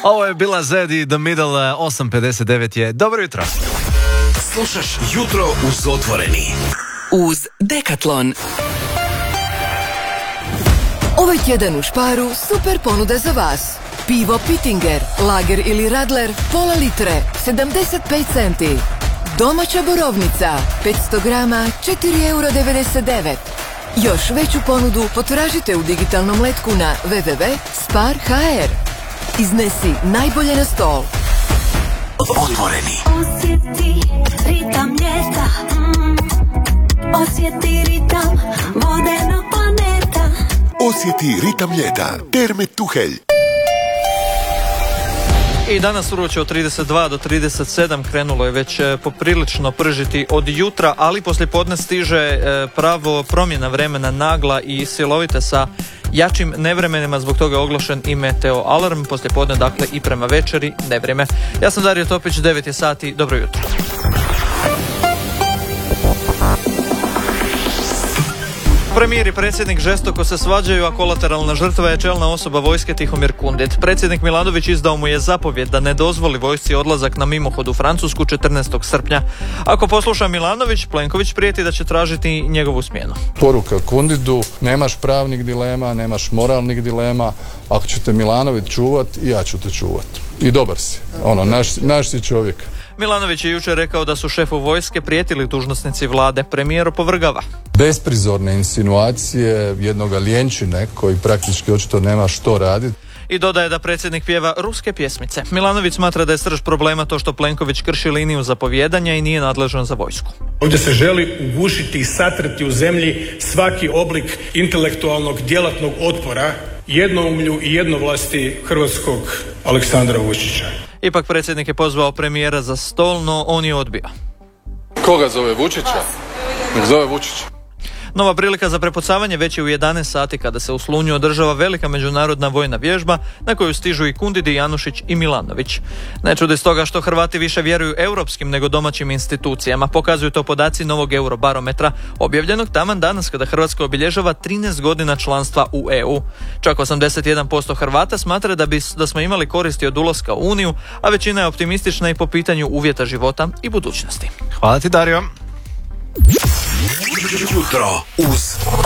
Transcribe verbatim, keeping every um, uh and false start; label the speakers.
Speaker 1: Ovo je bila Zed i The Middle. Osam pedeset devet je. Dobro jutro.
Speaker 2: Slušaš Jutro uz Otvoreni
Speaker 3: uz Decathlon. Ovaj tjedan u Sparu super ponude za vas. Pivo Pittinger, lager ili radler, pola litre, sedamdeset pet centi. Domaća borovnica, petsto grama, četiri eura devedeset devet. Još veću ponudu potražite u digitalnom letku na w w w tačka spar tačka h r. Iznesi najbolje na stol.
Speaker 2: Otvoreni.
Speaker 4: Osjeti ritam ljeta, mm. Osjeti ritam vodenog planeta.
Speaker 5: Osjeti ritam ljeta. Terme Tuhelj.
Speaker 6: I danas vruće od trideset dva do trideset sedam, krenulo je već poprilično pržiti od jutra, ali poslijepodne stiže pravo promjena vremena, nagla i silovita sa jačim nevremenima, zbog toga je oglašen i meteo alarm. Poslijepodne, dakle, i prema večeri nevrijeme. Ja sam Dario Topić, devet je sati, dobro jutro. Premijer i predsjednik žestoko se svađaju, a kolateralna žrtva je čelna osoba vojske Tihomir Kundit. Predsjednik Milanović izdao mu je zapovjed da ne dozvoli vojsci odlazak na mimohod u Francusku četrnaestog srpnja. Ako posluša Milanović, Plenković prijeti da će tražiti njegovu smjenu.
Speaker 7: Poruka Kunditu, nemaš pravnih dilema, nemaš moralnih dilema, ako ćete Milanović čuvat, i ja ću te čuvat. I dobar si, ono, naš, naš si čovjek.
Speaker 6: Milanović je jučer rekao da su šefu vojske prijetili dužnosnici vlade. Premijer opovrgava.
Speaker 7: Besprizorne insinuacije jednoga ljenčine koji praktički očito nema što raditi.
Speaker 6: I dodaje da predsjednik pjeva ruske pjesmice. Milanović smatra da je srž problema to što Plenković krši liniju zapovijedanja i nije nadležan za vojsku.
Speaker 8: Ovdje se želi ugušiti i satrati u zemlji svaki oblik intelektualnog djelatnog otpora jednoumlju i jednovlasti hrvatskog Aleksandra Vučića.
Speaker 6: Ipak predsjednik je pozvao premijera za stol, no on je odbio.
Speaker 7: Koga zove, Vučića? Nek zove Vučića.
Speaker 6: Nova prilika za prepucavanje već je u jedanaest sati kada se u Slunju održava velika međunarodna vojna vježba na koju stižu i Kundidi, Janušić i Milanović. Ne čudi stoga što Hrvati više vjeruju europskim nego domaćim institucijama. Pokazuju to podaci novog Eurobarometra, objavljenog taman danas kada Hrvatska obilježava trinaest godina članstva u e u. Čak osamdeset jedan posto Hrvata smatra da, bi, da smo imali koristi od ulaska u Uniju, a većina je optimistična i po pitanju uvjeta života i budućnosti.
Speaker 1: Hvala ti, Dario.
Speaker 2: Jutro uz